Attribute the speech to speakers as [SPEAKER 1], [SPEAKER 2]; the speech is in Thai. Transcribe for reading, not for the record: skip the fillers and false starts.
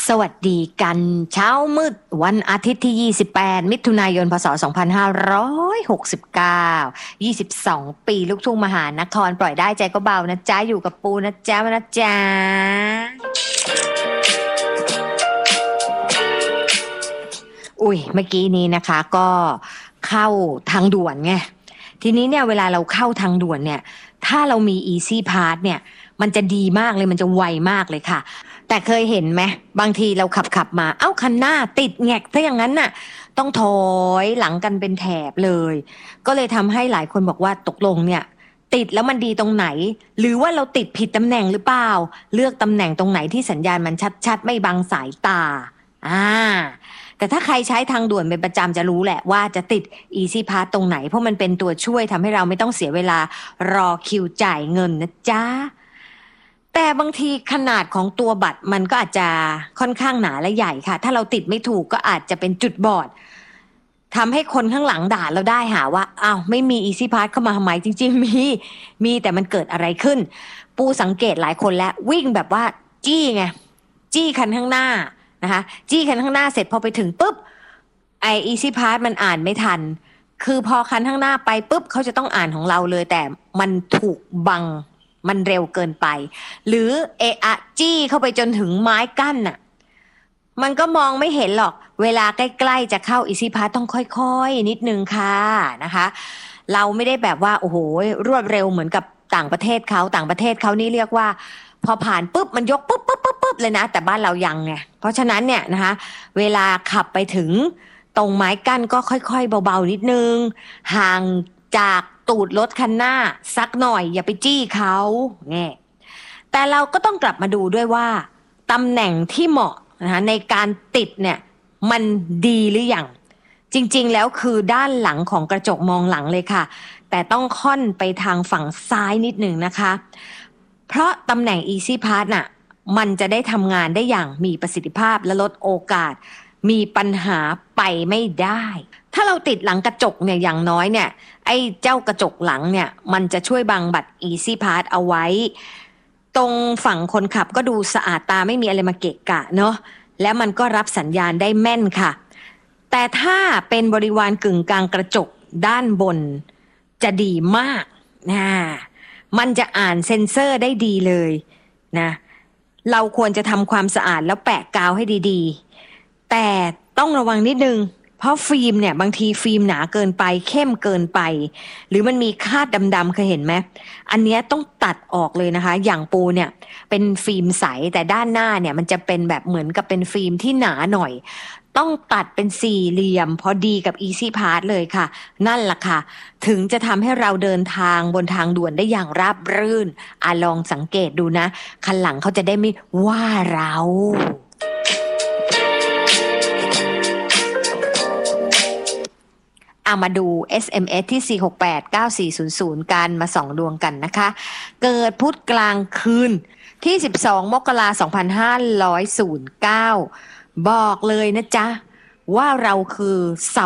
[SPEAKER 1] สวัสดีกันเช้ามืดวันอาทิตย์ที่28มิถุนายนพศ2569 22ปีลูกทุ่งมหานครปล่อยได้ใจก็เบานะจ๊ะอยู่กับปูนะจ๊ะนะจ๊ะเมื่อกี้นี้นะคะก็เข้าทางด่วนไงทีนี้เนี่ยเวลาเราเข้าทางด่วนเนี่ยถ้าเรามี Easy Pass เนี่ยมันจะดีมากเลยมันจะไวมากเลยค่ะแต่เคยเห็นไหมบางทีเราขับมาคันหน้าติดแงกถ้าอย่างนั้นน่ะต้องถอยหลังกันเป็นแถบเลยก็เลยทำให้หลายคนบอกว่าตกลงเนี่ยติดแล้วมันดีตรงไหนหรือว่าเราติดผิดตำแหน่งหรือเปล่าเลือกตำแหน่งตรงไหนที่สัญญาณมันชัดๆไม่บังสายตาแต่ถ้าใครใช้ทางด่วนเป็นประจำจะรู้แหละว่าจะติด Easy Pass ตรงไหนเพราะมันเป็นตัวช่วยทำให้เราไม่ต้องเสียเวลารอคิวจ่ายเงินนะจ๊ะแต่บางทีขนาดของตัวบัตรมันก็อาจจะค่อนข้างหนาและใหญ่ค่ะถ้าเราติดไม่ถูกก็อาจจะเป็นจุดบอดทำให้คนข้างหลังด่าเราได้หาว่าไม่มี Easy Pass เข้ามาทำไมจริงๆมีแต่มันเกิดอะไรขึ้นปูสังเกตหลายคนแล้ววิ่งแบบว่าจี้ไงจี้คันข้างหน้านะคะจี้คันข้างหน้าเสร็จพอไปถึงปุ๊บEasy Pass มันอ่านไม่ทันคือพอคันข้างหน้าไปปุ๊บเขาจะต้องอ่านของเราเลยแต่มันถูกบังมันเร็วเกินไปหรือจี้เข้าไปจนถึงไม้กั้นน่ะมันก็มองไม่เห็นหรอกเวลาใกล้ๆจะเข้า Easy Pass ต้องค่อยๆนิดนึงค่ะนะคะเราไม่ได้แบบว่าโอ้โหรวดเร็วเหมือนกับต่างประเทศเขานี่เรียกว่าพอผ่านปุ๊บมันยกปุ๊บเลยนะแต่บ้านเรายังไงเพราะฉะนั้นเนี่ยนะคะเวลาขับไปถึงตรงไม้กั้นก็ค่อยๆเบาๆนิดนึงห่างจากตูดรถคันหน้าสักหน่อยอย่าไปจี้เขาเนี่ยแต่เราก็ต้องกลับมาดูด้วยว่าตำแหน่งที่เหมาะนะคะในการติดเนี่ยมันดีหรือยังจริงๆแล้วคือด้านหลังของกระจกมองหลังเลยค่ะแต่ต้องค่อนไปทางฝั่งซ้ายนิดหนึ่งนะคะเพราะตำแหน่ง Easy Pass น่ะมันจะได้ทำงานได้อย่างมีประสิทธิภาพและลดโอกาสมีปัญหาไปไม่ได้ถ้าเราติดหลังกระจกเนี่ยอย่างน้อยเนี่ยไอ้เจ้ากระจกหลังเนี่ยมันจะช่วยบังบัตร Easy Pass เอาไว้ตรงฝั่งคนขับก็ดูสะอาดตาไม่มีอะไรมาเกะกะเนาะและมันก็รับสัญญาณได้แม่นค่ะแต่ถ้าเป็นบริวารกึ่งกลางกระจกด้านบนจะดีมากมันจะอ่านเซ็นเซอร์ได้ดีเลยนะเราควรจะทำความสะอาดแล้วแปะกาวให้ดีๆแต่ต้องระวังนิดนึงเพราะฟิล์มเนี่ยบางทีฟิล์มหนาเกินไปเข้มเกินไปหรือมันมีคราดดำๆเคยเห็นไหมอันนี้ต้องตัดออกเลยนะคะอย่างปูเนี่ยเป็นฟิล์มใสแต่ด้านหน้าเนี่ยมันจะเป็นแบบเหมือนกับเป็นฟิล์มที่หนาหน่อยต้องตัดเป็นสี่เหลี่ยมพอดีกับ Easy Pass เลยค่ะนั่นล่ะค่ะถึงจะทำให้เราเดินทางบนทางด่วนได้อย่างราบรื่นลองสังเกตดูนะคันหลังเขาจะได้ไม่ว่าเรามาดู SMS ที่4689400กันมาส่องดวงกันนะคะเกิดพุธกลางคืนที่12มกราคม2509บอกเลยนะจ๊ะว่าเราคือเสา